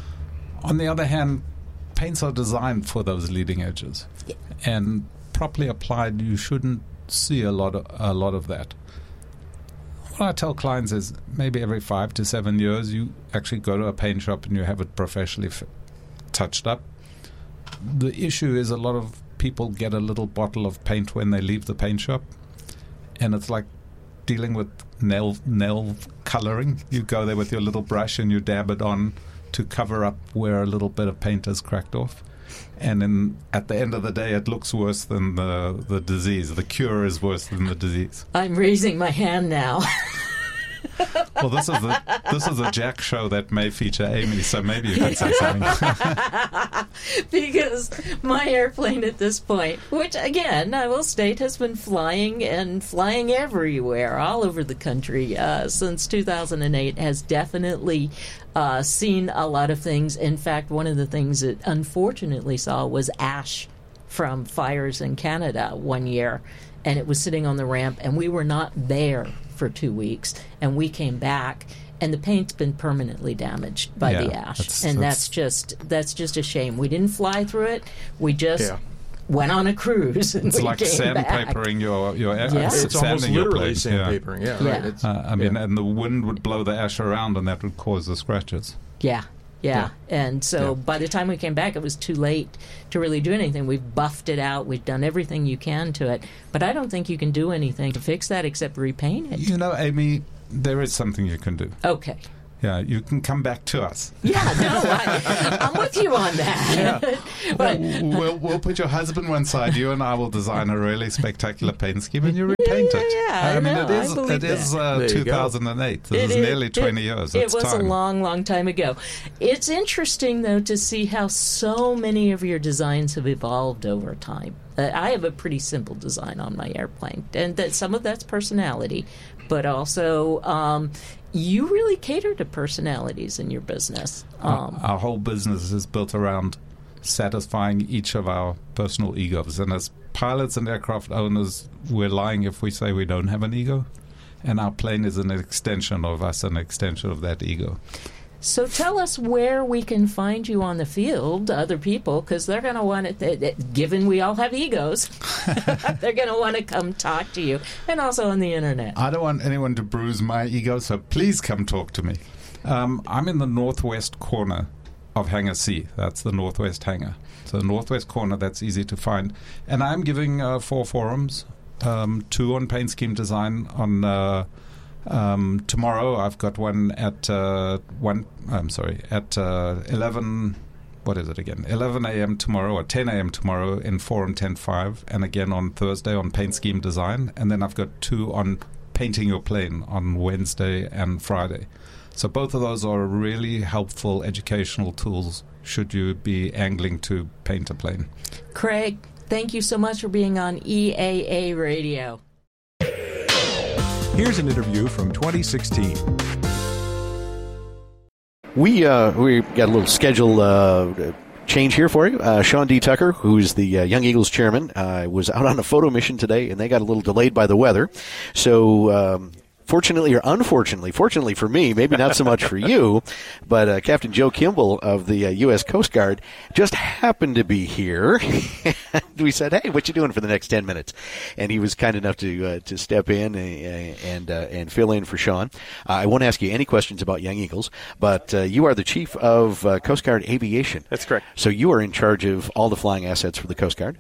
On the other hand, paints are designed for those leading edges. Yeah. And properly applied, you shouldn't see a lot of, a lot of that. What I tell clients is maybe every five to seven years you actually go to a paint shop and you have it professionally f- touched up. The issue is a lot of people get a little bottle of paint when they leave the paint shop, and it's like dealing with nail nail coloring. You go there with your little brush and you dab it on to cover up where a little bit of paint has cracked off. And then at the end of the day, it looks worse than the, the disease. The cure is worse than the disease. I'm raising my hand now. Well, this is the this is a Jack show that may feature Amy, so maybe you could say something. Because my airplane at this point, which again I will state has been flying and flying everywhere, all over the country uh, since two thousand eight, has definitely uh, seen a lot of things. In fact, one of the things it unfortunately saw was ash from fires in Canada one year, and it was sitting on the ramp, and we were not there for two weeks, and we came back, and the paint's been permanently damaged by Yeah, the ash, that's- and that's- that's just that's just a shame. We didn't fly through it; we just Yeah. went on a cruise, and It's we like came back. sandpapering your your air, Yeah. uh, It's almost sanding your literally plane. Yeah. sandpapering. Yeah, Yeah. right. It's, Uh, I mean, yeah. and the wind would blow the ash around, and that would cause the scratches. Yeah, yeah. And so Yeah. by the time we came back, it was too late to really do anything. We've buffed it out. We've done everything you can to it. But I don't think you can do anything to fix that except repaint it. You know, Amy, there is something you can do. Okay. Yeah, you can come back to us. Yeah, no, I, I'm with you on that. Yeah. But, we'll, we'll put your husband one side. You and I will design a really spectacular paint scheme, and you repaint yeah, it. Yeah, I, I mean, know, it is. I believe It is uh, There you go. two thousand eight. This It is is- nearly twenty it, years. It It's was time. a long, long time ago. It's interesting, though, to see how so many of your designs have evolved over time. Uh, I have a pretty simple design on my airplane, and that some of that's personality, but also um, you really cater to personalities in your business. Um, our, our whole business is built around satisfying each of our personal egos, and as pilots and aircraft owners, we're lying if we say we don't have an ego, and our plane is an extension of us, an extension of that ego. So tell us where we can find you on the field, other people, because they're going to want it, given we all have egos, they're going to want to come talk to you, and also on the internet. I don't want anyone to bruise my ego, so please come talk to me. Um, I'm in the northwest corner of Hangar C. That's the northwest hangar. So the northwest corner, that's easy to find. And I'm giving uh, four forums, um, two on paint scheme design on... Uh, Um, tomorrow I've got one at uh, one. I'm sorry, at uh, eleven. What is it again? eleven a.m. tomorrow or ten a.m. tomorrow in Forum ten five, and again on Thursday on paint scheme design, and then I've got two on painting your plane on Wednesday and Friday. So both of those are really helpful educational tools should you be angling to paint a plane. Craig, thank you so much for being on E A A Radio. Here's an interview from twenty sixteen. We uh, we got a little schedule uh, change here for you. Uh, Sean D. Tucker, who's the uh, Young Eagles chairman, uh, was out on a photo mission today, and they got a little delayed by the weather. So, um, fortunately or unfortunately, fortunately for me, maybe not so much for you, but uh, Captain Joe Kimball of the uh, U S Coast Guard just happened to be here. We said, "Hey, what you doing for the next ten minutes?" And he was kind enough to uh, to step in and and, uh, and fill in for Sean. Uh, I won't ask you any questions about Young Eagles, but uh, you are the chief of uh, Coast Guard Aviation. That's correct. So you are in charge of all the flying assets for the Coast Guard.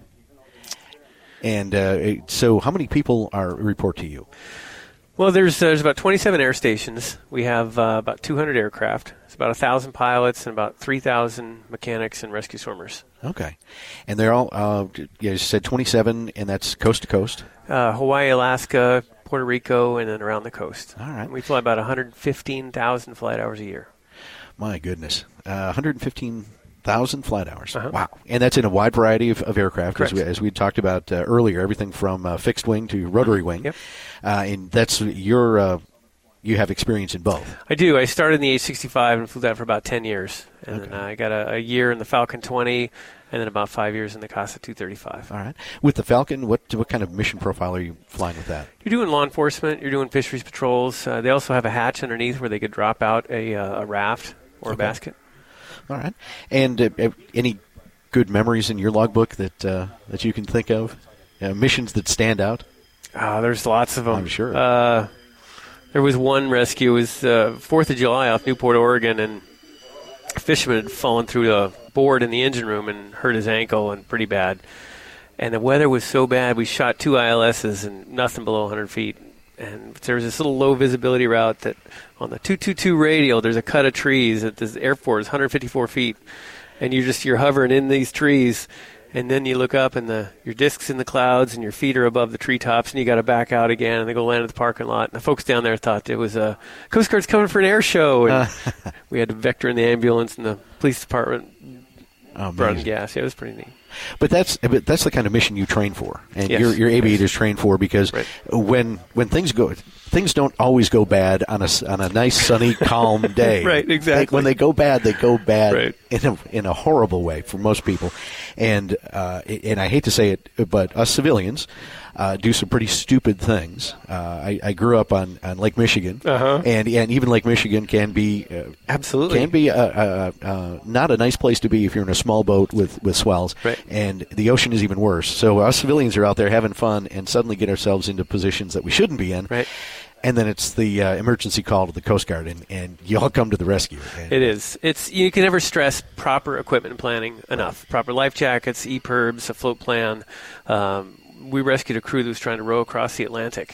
And uh, so, how many people are report to you? Well, there's there's about twenty-seven air stations. We have uh, about two hundred aircraft. It's about one thousand pilots and about three thousand mechanics and rescue swimmers. Okay. And they're all, uh, you said twenty-seven, and that's coast to coast? Uh, Hawaii, Alaska, Puerto Rico, and then around the coast. All right. We fly about one hundred fifteen thousand flight hours a year. My goodness. Uh, one hundred fifteen thousand flight hours. Uh-huh. Wow. And that's in a wide variety of, of aircraft, as Correct. we, as we talked about uh, earlier, everything from uh, fixed wing to rotary wing. Yep. Uh, and that's your, uh, you have experience in both. I do. I started in the H sixty-five and flew that for about ten years. And Okay. then I got a, a year in the Falcon twenty and then about five years in the Casa two thirty-five. All right. With the Falcon, what what kind of mission profile are you flying with that? You're doing law enforcement. You're doing fisheries patrols. Uh, they also have a hatch underneath where they could drop out a, uh, a raft or Okay. a basket. All right. And uh, any good memories in your logbook that uh, that you can think of? Uh, missions that stand out? Uh, there's lots of them. I'm sure. Uh, there was one rescue. It was uh, fourth of July off Newport, Oregon, and a fisherman had fallen through a board in the engine room and hurt his ankle, and pretty bad. And the weather was so bad, we shot two I L S's and nothing below one hundred feet. And there was this little low visibility route that on the two two two radial, there's a cut of trees at this airport is one hundred fifty-four feet. And you're just, you're hovering in these trees. And then you look up and the your disc's in the clouds and your feet are above the treetops and you got to back out again and they go land at the parking lot. And the folks down there thought it was a Coast Guard's coming for an air show. And we had to vector in the ambulance and the police department Oh, brought in amazing. gas. Yeah, it was pretty neat. But that's but that's the kind of mission you train for, and Yes. your your aviators train for, because Right. when when things go, things don't always go bad on a s- on a nice sunny calm day. Right, exactly. They- when they go bad, they go bad Right. in a in a horrible way for most people, and uh, and I hate to say it, but us civilians uh, do some pretty stupid things. Uh, I, I grew up on, on Lake Michigan, Uh-huh. and and even Lake Michigan can be uh, Absolutely. can be uh, uh, uh, not a nice place to be if you're in a small boat with, with swells. Right. And the ocean is even worse. So us civilians are out there having fun and suddenly get ourselves into positions that we shouldn't be in. Right. And then it's the uh, emergency call to the Coast Guard, and, and you all come to the rescue. And It is. It's you can never stress proper equipment and planning enough. Proper life jackets, E P I R Bs, a float plan. Um, we rescued a crew that was trying to row across the Atlantic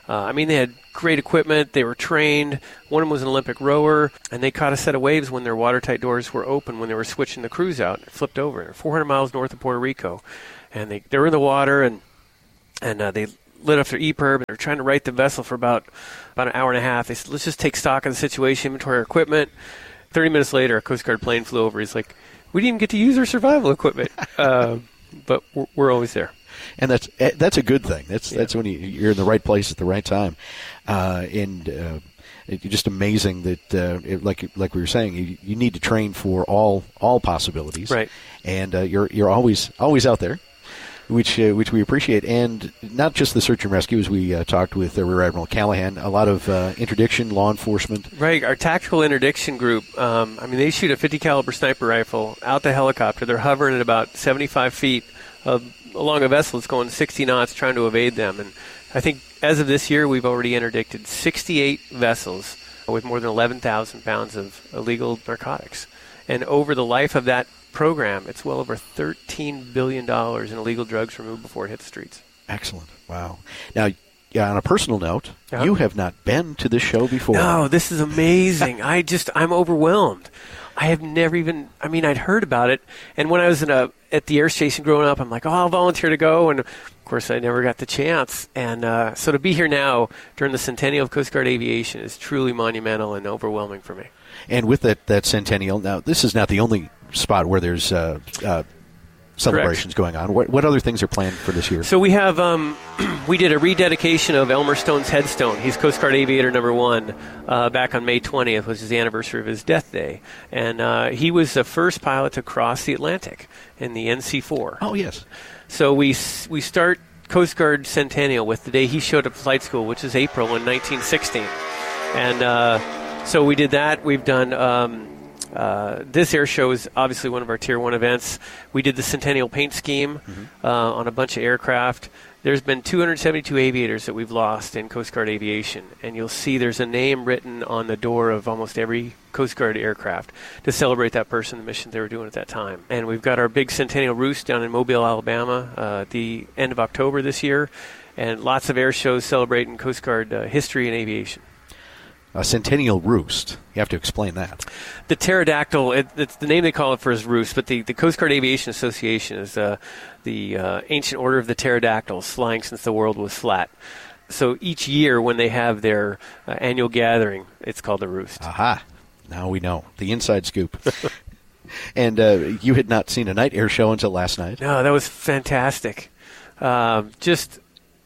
Uh, I mean, they had great equipment. They were trained. One of them was an Olympic rower, and they caught a set of waves when their watertight doors were open when they were switching the crews out. It flipped over. They're four hundred miles north of Puerto Rico, and they, they were in the water, and and uh, they lit up their E P I R B, and they were trying to right the vessel for about, about an hour and a half. They said, let's just take stock of the situation, inventory our equipment. thirty minutes later, a Coast Guard plane flew over. He's like, we didn't even get to use our survival equipment, uh, but we're, we're always there. And that's that's a good thing. That's yeah. that's when you, you're in the right place at the right time, uh, and uh, it's just amazing that, uh, it, like like we were saying, you, you need to train for all all possibilities, right? And uh, you're you're always always out there, which uh, which we appreciate, and not just the search and rescue. As we uh, talked with uh, Rear Admiral Callahan, a lot of uh, interdiction, law enforcement. Right, our tactical interdiction group. Um, I mean, they shoot a fifty caliber sniper rifle out the helicopter. They're hovering at about seventy-five feet of, along a vessel that's going sixty knots, trying to evade them. And I think as of this year, we've already interdicted sixty-eight vessels with more than eleven thousand pounds of illegal narcotics. And over the life of that program, it's well over thirteen billion dollars in illegal drugs removed before it hit the streets. Excellent. Wow. Now, yeah, on a personal note, yeah. you have not been to this show before. No, this is amazing. I just, I'm overwhelmed. I have never even, I mean, I'd heard about it, and when I was in a at the air station growing up, I'm like, oh, I'll volunteer to go, and of course I never got the chance. And uh, so to be here now during the centennial of Coast Guard Aviation is truly monumental and overwhelming for me. And with that, that centennial, now this is not the only spot where there's uh, uh, celebrations Correct. going on. What, what other things are planned for this year? So we have, um, we did a rededication of Elmer Stone's headstone. He's Coast Guard Aviator number one uh, back on May twentieth, which is the anniversary of his death day. And uh, he was the first pilot to cross the Atlantic in the N C four. Oh, yes. So we we start Coast Guard Centennial with the day he showed up to flight school, which is April in nineteen sixteen. And uh, so we did that. We've done... Um, Uh, this air show is obviously one of our Tier one events. We did the Centennial paint scheme mm-hmm. uh, on a bunch of aircraft. There's been two hundred seventy-two aviators that we've lost in Coast Guard Aviation, and you'll see there's a name written on the door of almost every Coast Guard aircraft to celebrate that person, the mission they were doing at that time. And we've got our big Centennial Roost down in Mobile, Alabama uh, at the end of October this year, and lots of air shows celebrating Coast Guard uh, history and aviation. A Centennial Roost. You have to explain that. The pterodactyl, it, it's the name they call it for his roost, but the, the Coast Guard Aviation Association is uh, the uh, ancient order of the pterodactyls, flying since the world was flat. So each year when they have their uh, annual gathering, it's called the Roost. Aha. Now we know. The inside scoop. And uh, you had not seen a night air show until last night. No, that was fantastic. Um, just...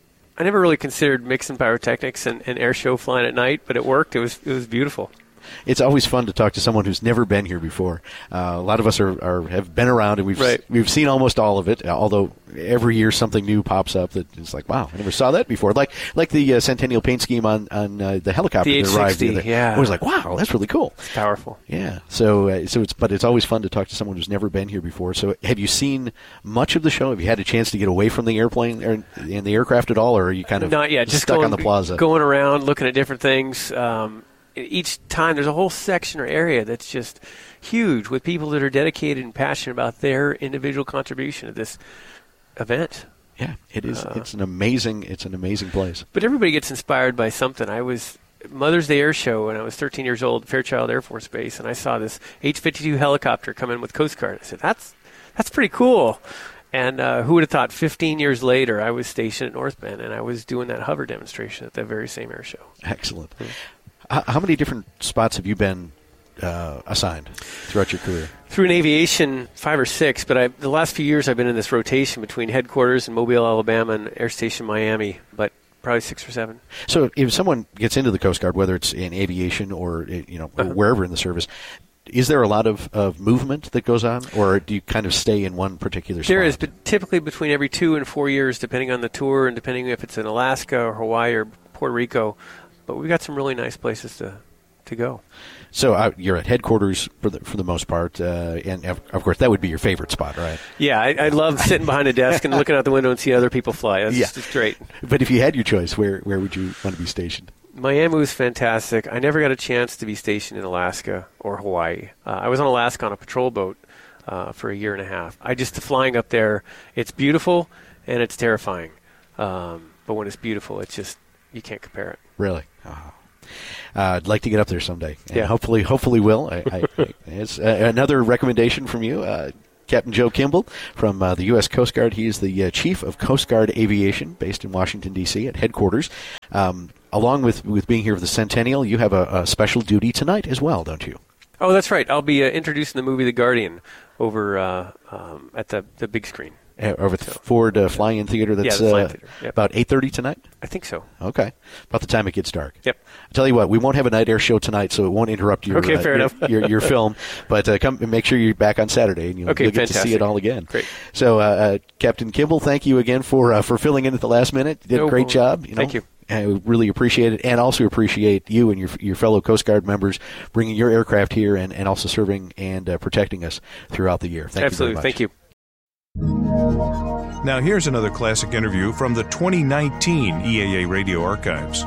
I never really considered mixing pyrotechnics and, and air show flying at night, but it worked. It was it was beautiful. It's always fun to talk to someone who's never been here before. Uh, a lot of us are, are have been around, and we've right. we've seen almost all of it. Although every year something new pops up that is like, wow, I never saw that before. Like like the uh, Centennial paint scheme on on uh, the helicopter the that arrived the other. Yeah, I was like, wow, that's really cool. It's powerful. Yeah. So uh, so it's but it's always fun to talk to someone who's never been here before. So have you seen much of the show? Have you had a chance to get away from the airplane or in the aircraft at all, or are you kind of not yet? Just stuck going, on the plaza, going around, looking at different things. Um, Each time there's a whole section or area that's just huge with people that are dedicated and passionate about their individual contribution to this event. Yeah, it is. Uh, it's an amazing. It's an amazing place. But everybody gets inspired by something. I was Mother's Day Air Show when I was thirteen years old, at Fairchild Air Force Base, and I saw this H fifty-two helicopter come in with Coast Guard. I said, "That's that's pretty cool." And uh, who would have thought? Fifteen years later, I was stationed at North Bend, and I was doing that hover demonstration at that very same air show. Excellent. Mm-hmm. How many different spots have you been uh, assigned throughout your career? Through an aviation, five or six, but I, the last few years I've been in this rotation between headquarters in Mobile, Alabama, and Air Station Miami, but probably six or seven. So if someone gets into the Coast Guard, whether it's in aviation or you know uh-huh. wherever in the service, is there a lot of, of movement that goes on, or do you kind of stay in one particular spot? There is, but typically between every two and four years, depending on the tour and depending if it's in Alaska or Hawaii or Puerto Rico. But we've got some really nice places to to go. So uh, you're at headquarters for the for the most part, uh, and of, of course that would be your favorite spot, right? Yeah, I, I love sitting behind a desk and looking out the window and seeing other people fly. That's yeah. just it's great. But if you had your choice, where where would you want to be stationed? Miami was fantastic. I never got a chance to be stationed in Alaska or Hawaii. Uh, I was on Alaska on a patrol boat uh, for a year and a half. I just the flying up there, it's beautiful and it's terrifying. Um, but when it's beautiful, it's just you can't compare it. Really? Oh. Uh, I'd like to get up there someday. And yeah. Hopefully, hopefully will. I, I, I, it's uh, another recommendation from you, uh, Captain Joe Kimball from uh, the U S Coast Guard. He is the uh, Chief of Coast Guard Aviation based in Washington, D C at headquarters. Um, along with, with being here for the Centennial, you have a, a special duty tonight as well, don't you? Oh, that's right. I'll be uh, introducing the movie The Guardian over uh, um, at the, the big screen. Uh, over at the so, Ford uh, Flying-In Theater. That's yeah, the Flying uh, Theater. Yep. About eight thirty tonight? I think so. Okay. About the time it gets dark. Yep. I'll tell you what, we won't have a night air show tonight, so it won't interrupt your okay, uh, fair your, enough. your, your film. But uh, come make sure you're back on Saturday, and you'll, okay, you'll get fantastic. to see it all again. Great. So, uh, uh, Captain Kimball, thank you again for uh, for filling in at the last minute. You did no, a great job. You know? Thank you. I really appreciate it, and also appreciate you and your your fellow Coast Guard members bringing your aircraft here and, and also serving and uh, protecting us throughout the year. Thank Absolutely. you very much. Thank you. Now here's another classic interview from the twenty nineteen E A A Radio Archives.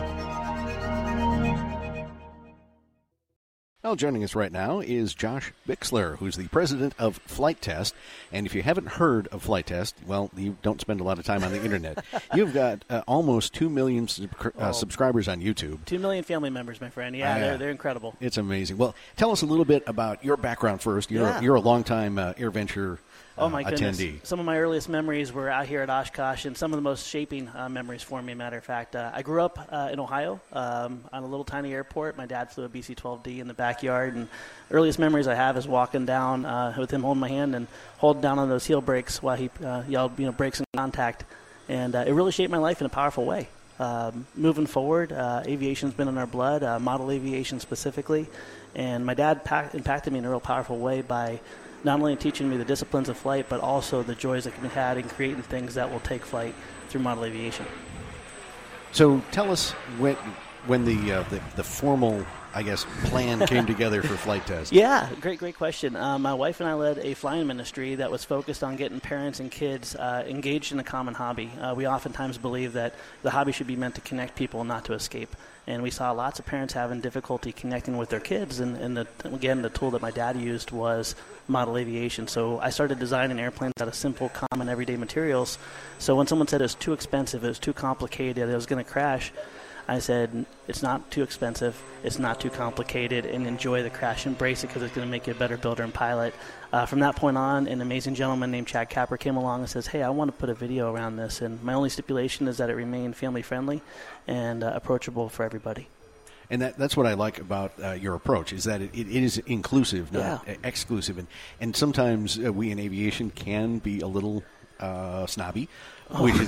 Well, joining us right now is Josh Bixler, who's the president of Flight Test. And if you haven't heard of Flight Test, well, you don't spend a lot of time on the Internet. You've got uh, almost two million sub- uh, oh. subscribers on YouTube. Two million family members, my friend. Yeah, uh, they're, they're incredible. It's amazing. Well, tell us a little bit about your background first. You're, yeah. a, you're a longtime uh, AirVenture Oh, my uh, goodness. attendee. Some of my earliest memories were out here at Oshkosh, and some of the most shaping uh, memories for me, matter of fact. Uh, I grew up uh, in Ohio um, on a little tiny airport. My dad flew a B C twelve D in the backyard, and the earliest memories I have is walking down uh, with him holding my hand and holding down on those heel brakes while he uh, yelled, you know, brakes in contact. And uh, it really shaped my life in a powerful way. Um, moving forward, uh, aviation's been in our blood, uh, model aviation specifically. And my dad pack- impacted me in a real powerful way by not only teaching me the disciplines of flight, but also the joys that can be had in creating things that will take flight through model aviation. So tell us when when the uh, the, the formal, I guess, plan came together for Flight Test. Yeah, great, great question. Uh, my wife and I led a flying ministry that was focused on getting parents and kids uh, engaged in a common hobby. Uh, we oftentimes believe that the hobby should be meant to connect people, not to escape. And we saw lots of parents having difficulty connecting with their kids. And, and the, again, the tool that my dad used was model aviation. So I started designing airplanes out of simple, common, everyday materials. So when someone said it was too expensive, it was too complicated, it was going to crash, I said, it's not too expensive, it's not too complicated, and enjoy the crash. Embrace it because it's going to make you a better builder and pilot. Uh, from that point on, an amazing gentleman named Chad Capper came along and says, hey, I want to put a video around this. And my only stipulation is that it remain family-friendly and uh, approachable for everybody. And that, that's what I like about uh, your approach, is that it, it is inclusive, not yeah. exclusive. And, and sometimes uh, we in aviation can be a little uh, snobby, oh. which is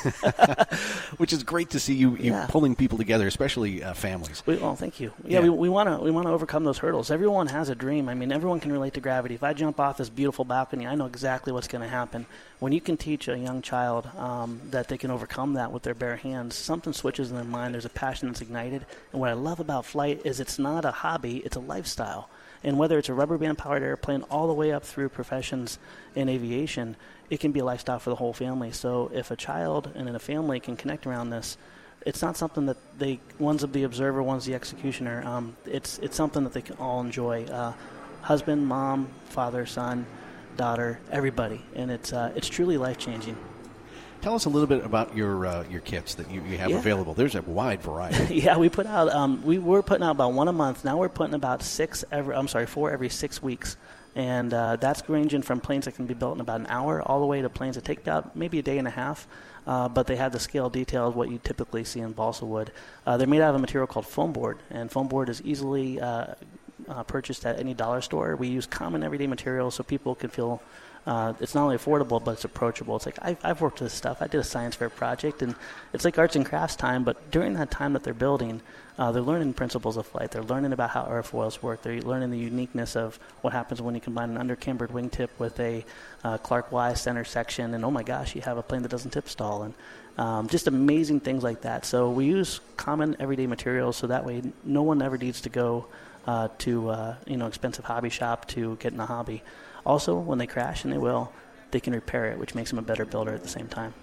which is great to see you, you yeah. pulling people together, especially uh, families. We, well, thank you. Yeah, yeah. we we want to we want to overcome those hurdles. Everyone has a dream. I mean, everyone can relate to gravity. If I jump off this beautiful balcony, I know exactly what's going to happen. When you can teach a young child um, that they can overcome that with their bare hands, something switches in their mind. There's a passion that's ignited. And what I love about flight is it's not a hobby, it's a lifestyle. And whether it's a rubber band powered airplane all the way up through professions in aviation, it can be a lifestyle for the whole family. So if a child and then a family can connect around this, it's not something that they, one's the observer, one's the executioner. Um, it's it's something that they can all enjoy. Uh, husband, mom, father, son, daughter, everybody. And it's uh, it's truly life-changing. Tell us a little bit about your uh, your kits that you, you have yeah. available. There's a wide variety. yeah, we put out um, we were putting out about one a month. Now we're putting about six every. I'm sorry, four every six weeks, and uh, that's ranging from planes that can be built in about an hour all the way to planes that take about maybe a day and a half. Uh, but they have the scale detail of what you typically see in balsa wood. Uh, they're made out of a material called foam board, and foam board is easily uh, uh, purchased at any dollar store. We use common everyday materials so people can feel. Uh, it's not only affordable, but it's approachable. It's like, I've, I've worked with this stuff. I did a science fair project, and it's like arts and crafts time, but during that time that they're building, uh, they're learning principles of flight. They're learning about how airfoils work. They're learning the uniqueness of what happens when you combine an undercambered wingtip with a uh, Clark Y center section, and oh my gosh, you have a plane that doesn't tip stall, and um, just amazing things like that. So we use common everyday materials, so that way no one ever needs to go uh, to uh, you know expensive hobby shop to get in a hobby. Also, when they crash, and they will, they can repair it, which makes them a better builder at the same time.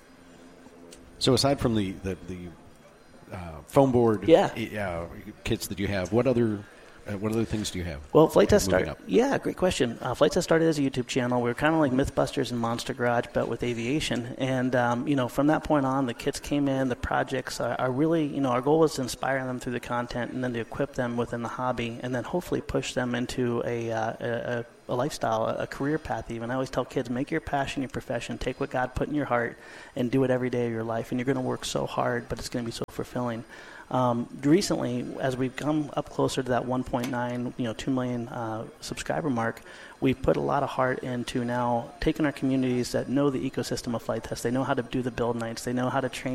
So aside from the, the, the uh, foam board yeah. uh, kits that you have, what other Uh, what other things do you have? Well, Flight Test Moving started. up. Yeah, great question. Uh, Flight Test started as a YouTube channel. We were kind of like MythBusters and Monster Garage, but with aviation. And um, you know, from that point on, the kids came in. The projects are, are really, you know, our goal was to inspire them through the content, and then to equip them within the hobby, and then hopefully push them into a uh, a, a lifestyle, a career path. Even I always tell kids, make your passion your profession. Take what God put in your heart and do it every day of your life. And you're going to work so hard, but it's going to be so fulfilling. Um, recently, as we've come up closer to that one point nine, you know, two million uh, subscriber mark, we've put a lot of heart into now taking our communities that know the ecosystem of Flight Test. They know how to do the build nights. They know how to train